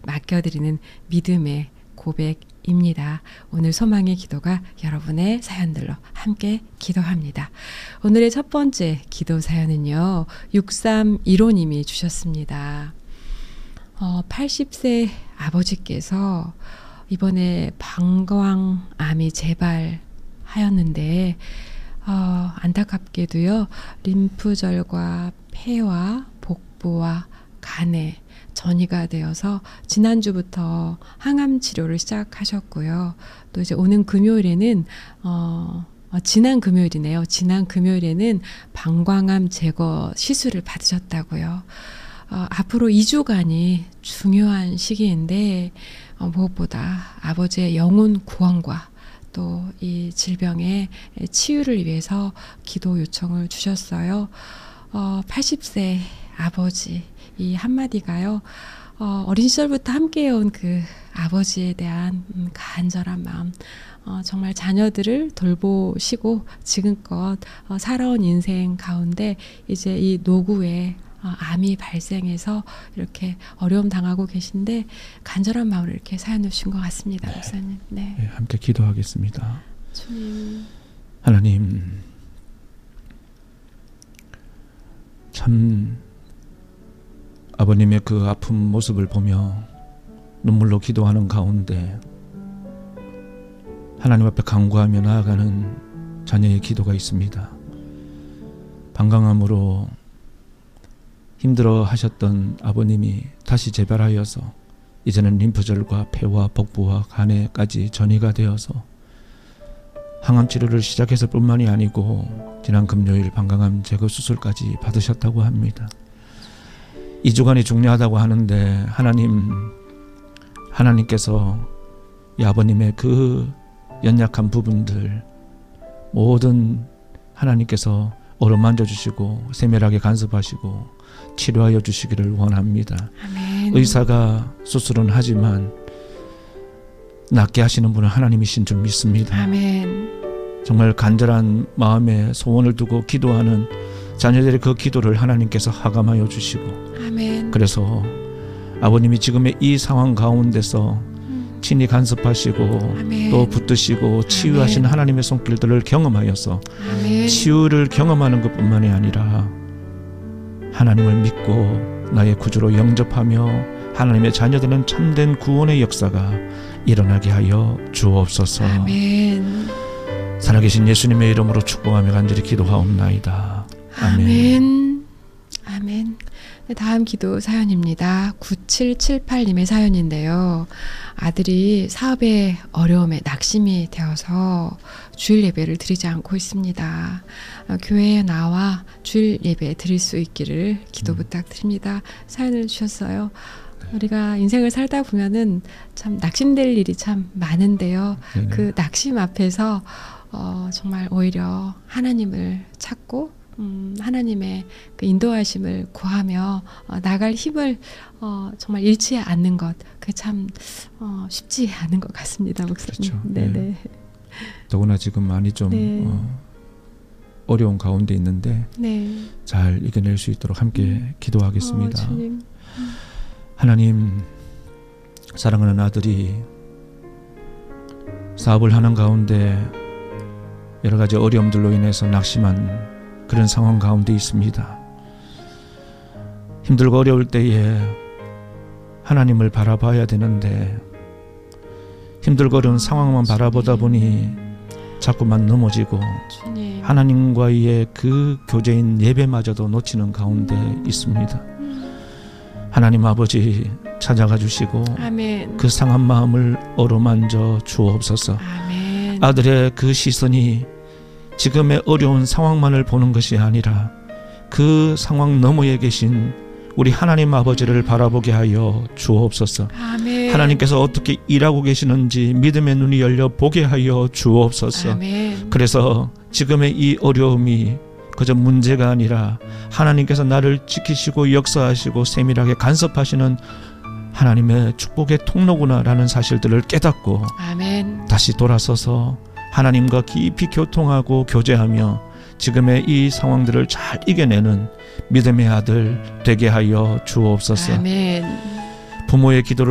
맡겨드리는 믿음의 고백입니다. 오늘 소망의 기도가 여러분의 사연들로 함께 기도합니다. 오늘의 첫 번째 기도 사연은요. 6315님이 주셨습니다. 80세 아버지께서 이번에 방광암이 재발하였는데 안타깝게도요. 림프절과 폐와 복부와 간에 전이가 되어서 지난주부터 항암 치료를 시작하셨고요. 또 이제 오는 금요일에는 지난 금요일이네요. 지난 금요일에는 방광암 제거 시술을 받으셨다고요. 앞으로 2주간이 중요한 시기인데 무엇보다 아버지의 영혼 구원과 또 이 질병의 치유를 위해서 기도 요청을 주셨어요. 80세 아버지 이 한마디가요. 어린 시절부터 함께해온 그 아버지에 대한 간절한 마음, 정말 자녀들을 돌보시고 지금껏 살아온 인생 가운데 이제 이 노후에 암이 발생해서 이렇게 어려움 당하고 계신데 간절한 마음으로 이렇게 사연을 주신 것 같습니다. 네. 목사님. 네. 네, 함께 기도하겠습니다. 주님. 하나님, 참 아버님의 그 아픈 모습을 보며 눈물로 기도하는 가운데 하나님 앞에 간구하며 나아가는 자녀의 기도가 있습니다. 방광암으로 힘들어 하셨던 아버님이 다시 재발하여서 이제는 림프절과 폐와 복부와 간에까지 전이가 되어서 항암 치료를 시작했을 뿐만이 아니고 지난 금요일 방광암 제거 수술까지 받으셨다고 합니다. 2주간이 중요하다고 하는데 하나님께서 이 아버님의 그 연약한 부분들 모든 하나님께서 어루만져 주시고 세밀하게 간섭하시고 치료하여 주시기를 원합니다. 아멘. 의사가 수술은 하지만 낫게 하시는 분은 하나님이신 줄 믿습니다. 아멘. 정말 간절한 마음에 소원을 두고 기도하는 자녀들의 그 기도를 하나님께서 하감하여 주시고 아멘. 그래서 아버님이 지금의 이 상황 가운데서 친히 간섭하시고 아멘. 또 붙드시고 치유하시는 하나님의 손길들을 경험하여서 아멘. 치유를 경험하는 것뿐만이 아니라 하나님을 믿고 나의 구주로 영접하며 하나님의 자녀들은 참된 구원의 역사가 일어나게 하여 주옵소서. 아멘. 살아계신 예수님의 이름으로 축복하며 간절히 기도하옵나이다. 아멘. 아멘. 아멘. 네, 다음 기도 사연입니다. 9778님의 사연인데요. 아들이 사업의 어려움에 낙심이 되어서 주일 예배를 드리지 않고 있습니다. 교회에 나와 주일 예배 드릴 수 있기를 기도 부탁드립니다. 사연을 주셨어요. 우리가 인생을 살다 보면은 참 낙심될 일이 참 많은데요. 네네. 그 낙심 앞에서 정말 오히려 하나님을 찾고 하나님의 그 인도하심을 구하며 나갈 힘을 정말 잃지 않는 것, 그게 참 쉽지 않은 것 같습니다, 목사님. 그렇죠. 네네. 네. 더구나 지금 많이 좀 네. 어려운 가운데 있는데 네. 잘 이겨낼 수 있도록 함께 기도하겠습니다. 주님. 하나님, 사랑하는 아들이 사업을 하는 가운데 여러 가지 어려움들로 인해서 낙심한 그런 상황 가운데 있습니다. 힘들고 어려울 때에 하나님을 바라봐야 되는데 힘들고 어려운 상황만 바라보다 보니 자꾸만 넘어지고 주님. 하나님과의 그 교제인 예배마저도 놓치는 가운데 있습니다. 하나님 아버지 찾아가 주시고 아멘. 그 상한 마음을 어루만져 주옵소서. 아멘. 아들의 그 시선이 지금의 어려운 상황만을 보는 것이 아니라 그 상황 너머에 계신 우리 하나님 아버지를 바라보게 하여 주옵소서. 아멘. 하나님께서 어떻게 일하고 계시는지 믿음의 눈이 열려 보게 하여 주옵소서. 아멘. 그래서 지금의 이 어려움이 그저 문제가 아니라 하나님께서 나를 지키시고 역사하시고 세밀하게 간섭하시는 하나님의 축복의 통로구나라는 사실들을 깨닫고 아멘. 다시 돌아서서 하나님과 깊이 교통하고 교제하며 지금의 이 상황들을 잘 이겨내는 믿음의 아들 되게 하여 주옵소서. 아멘. 부모의 기도를